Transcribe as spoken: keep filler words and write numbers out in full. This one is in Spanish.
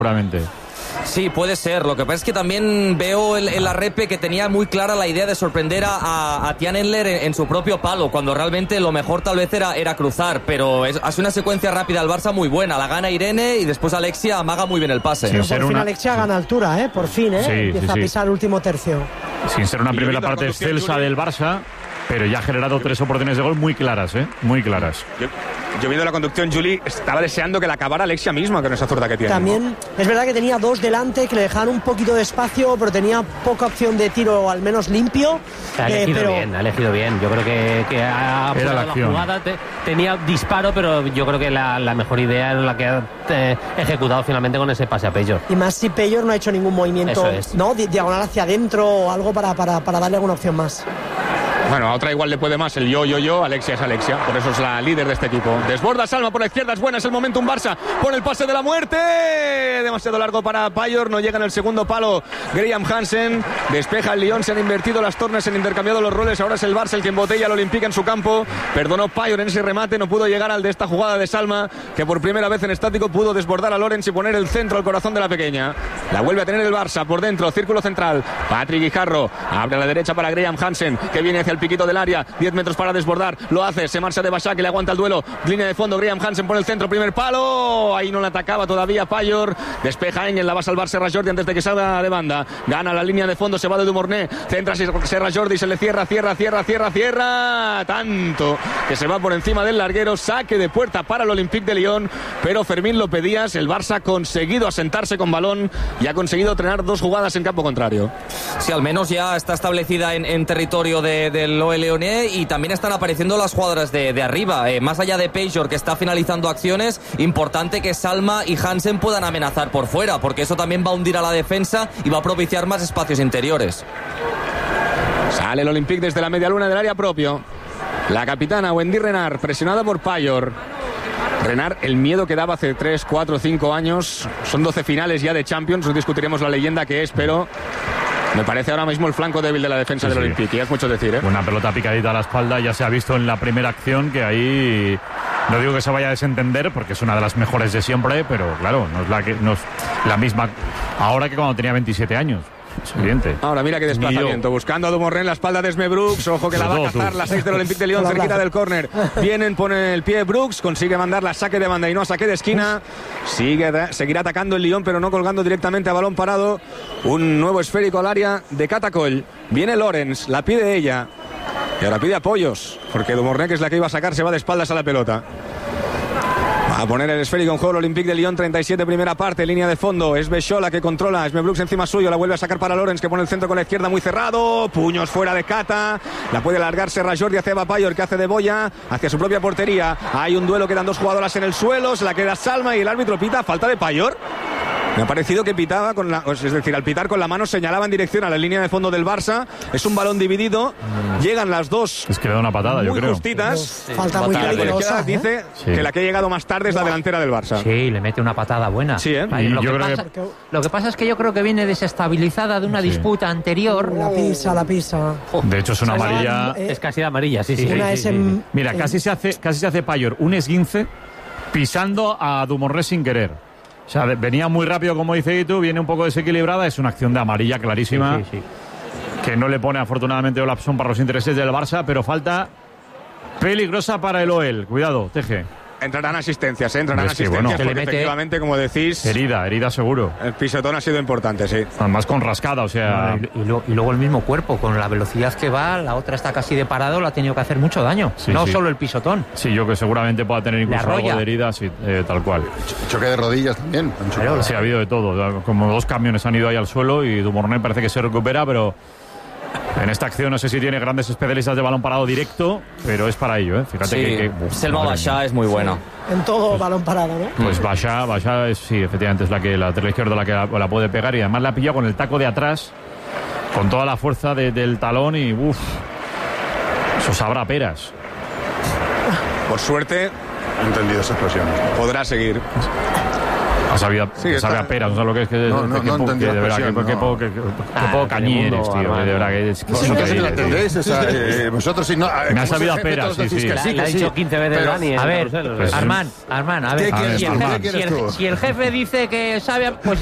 seguramente. Sí, puede ser. Lo que pasa es que también veo en, en la repe que tenía muy clara la idea de sorprender a, a, a Tian Enler en, en su propio palo, cuando realmente lo mejor tal vez era, era cruzar, pero es, hace una secuencia rápida al Barça muy buena. La gana Irene y después Alexia amaga muy bien el pase. Sí, por fin una... Alexia gana altura, ¿eh? Por fin, ¿eh? Sí, Empieza sí, sí. a pisar el último tercio. Sin ser una primera parte excelsa del Barça, pero ya ha generado tres oportunidades de gol muy claras, ¿eh? Muy claras. Yo, yo viendo la conducción, Juli, estaba deseando que la acabara Alexia misma con esa zurda que tiene. También ¿no? Es verdad que tenía dos delante, que le dejaban un poquito de espacio, pero tenía poca opción de tiro, al menos limpio. Ha elegido eh, pero... bien, ha elegido bien. Yo creo que, que ha apurado la, la jugada. Te, tenía disparo, pero yo creo que la, la mejor idea es la que ha eh, ejecutado finalmente con ese pase a Peyor. Y más si Peyor no ha hecho ningún movimiento, es. ¿no? diagonal hacia adentro o algo para, para, para darle alguna opción más. Bueno, a otra igual le puede más el yo, yo, yo. Alexia es Alexia, por eso es la líder de este equipo. Desborda Salma por la izquierda, es buena, es el momento un Barça. Pone el pase de la muerte. Demasiado largo para Payor, no llega en el segundo palo Graham Hansen. Despeja el Lyon, se han invertido las tornas, se han intercambiado los roles. Ahora es el Barça el que embotella al Olympique en su campo. Perdonó Payor en ese remate, no pudo llegar al de esta jugada de Salma, que por primera vez en estático pudo desbordar a Lorenz y poner el centro al corazón de la pequeña. La vuelve a tener el Barça por dentro, círculo central. Patrick Guijarro abre a la derecha para Graham Hansen, que viene hacia el piquito del área, diez metros para desbordar, lo hace, se marcha de Bashak, que le aguanta el duelo, línea de fondo, Graham Hansen por el centro, primer palo, ahí no la atacaba todavía Payor, despeja Engel, la va a salvar Serra Jordi antes de que salga de banda, gana la línea de fondo, se va de Dumorné, centra Serra Jordi, se le cierra, cierra, cierra, cierra, cierra, tanto que se va por encima del larguero, saque de puerta para el Olympique de Lyon, pero Fermín lo pedías, el Barça ha conseguido asentarse con balón y ha conseguido entrenar dos jugadas en campo contrario. Sí, al menos ya está establecida en, en territorio de, del O L y también están apareciendo las jugadoras de, de arriba, eh, más allá de Peyor, que está finalizando acciones, importante que Salma y Hansen puedan amenazar por fuera, porque eso también va a hundir a la defensa y va a propiciar más espacios interiores. Sale el Olympique desde la media luna del área propio, la capitana Wendy Renard, presionada por Payor. Renard, el miedo que daba hace tres, cuatro, cinco años, son doce finales ya de Champions, no discutiremos la leyenda que es, pero me parece ahora mismo el flanco débil de la defensa sí, del sí. Olympique, y es mucho decir, ¿eh? Una pelota picadita a la espalda, ya se ha visto en la primera acción que ahí, no digo que se vaya a desentender porque es una de las mejores de siempre, pero claro, no es la, que, no es la misma ahora que cuando tenía veintisiete años. Es evidente. Ahora mira qué desplazamiento, buscando a Dumorné en la espalda de Esme Brooks, ojo que la va a cazar la seis del Olympique de Lyon, cerquita del córner. Vienen, pone el pie Brooks, consigue mandarla a saque de banda y no a saque de esquina. Sigue, seguirá atacando el Lyon, pero no colgando directamente a balón parado. Un nuevo esférico al área de Catacol. Viene Lorenz, la pide ella. Y ahora pide apoyos, porque Dumorné, que es la que iba a sacar, se va de espaldas a la pelota. A poner el esférico en juego el Olympique de Lyon, treinta y siete primera parte, línea de fondo, es Beshola que controla, Esme Brooks encima suyo, la vuelve a sacar para Lorenz, que pone el centro con la izquierda muy cerrado, puños fuera de Cata, la puede largar Serra Jordi hacia Eva Payor, que hace de boya hacia su propia portería. Hay un duelo, quedan dos jugadoras en el suelo, se la queda Salma y el árbitro pita falta de Payor. Me ha parecido que pitaba con la, es decir, al pitar con la mano señalaba en dirección a la línea de fondo del Barça. Es un balón dividido. Llegan las dos. Es que le da una patada, yo creo. Muy justitas. Sí. Falta muy peligrosa, ¿eh? Dice sí. que la que ha llegado más tarde es la delantera del Barça. Sí, le mete una patada buena. Sí, ¿eh? Vale, lo, yo que creo pasa, que... lo que pasa es que yo creo que viene desestabilizada de una sí. disputa anterior. La pisa, la pisa. De hecho es una amarilla. Es casi de amarilla, sí, sí. sí, una sí, es sí, en, sí. Mira, en... casi se hace, casi se hace Payor un esguince pisando a Dumorné sin querer. O sea, venía muy rápido, como dice Itu, viene un poco desequilibrada, es una acción de amarilla clarísima, sí, sí, sí. que no le pone afortunadamente Olapson para los intereses del Barça, pero falta peligrosa para el O L. Cuidado, Teje. Entrarán asistencias, ¿eh? entrarán Es que, asistencias, bueno, porque mete... efectivamente, como decís... Herida, herida seguro. El pisotón ha sido importante, sí. Además con rascada, o sea... Y, y, lo, y luego el mismo cuerpo, con la velocidad que va, la otra está casi de parado, le ha tenido que hacer mucho daño. Sí, no sí. solo el pisotón. Sí, yo que seguramente pueda tener incluso algo de herida, sí, eh, tal cual. Choque de rodillas también. Pero, sí, ha habido de todo. Como dos camiones han ido ahí al suelo y Dumorné parece que se recupera, pero... En esta acción no sé si tiene grandes especialistas de balón parado directo, pero es para ello, ¿eh? Fíjate sí, que... que uf, Selma Bashá es muy buena. Sí. En todo pues, balón parado, ¿no? Pues Bashá, Bashá es, sí, efectivamente es la que la lateral izquierda la que la, la puede pegar, y además la ha pillado con el taco de atrás, con toda la fuerza de, del talón y uff, eso sabrá peras. Por suerte, he entendido esa expresión. Podrá seguir. Ha sabido, sí, sabe a peras, no sé lo que es que... No, no, que, no que, que de verdad, que, no. que, poco, que, que, ah, que poco cañí eres, tío. Que de verdad que es... Que vosotros sí la entendéis, esa, eh, vosotros sí no... Me ha sabido a peras, sí, sí. Le ha dicho quince veces Dani. A ver, Armán, Armán, a ver. ¿Qué quieres tú? Si el jefe dice que sabe... Pues